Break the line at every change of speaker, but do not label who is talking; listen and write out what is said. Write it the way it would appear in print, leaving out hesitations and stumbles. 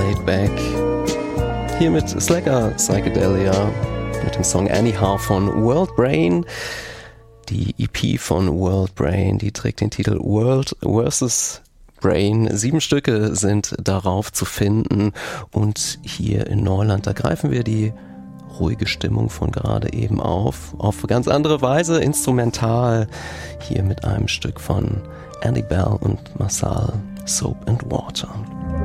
Laid Back. Hier mit Slacker Psychedelia, mit dem Song Anyhow von World Brain. Die EP von World Brain, die trägt den Titel World vs. Brain. 7 Stücke sind darauf zu finden und hier in Neuland, da greifen wir die ruhige Stimmung von gerade eben auf ganz andere Weise, instrumental, hier mit einem Stück von Andy Bell und Marcel, Soap and Water.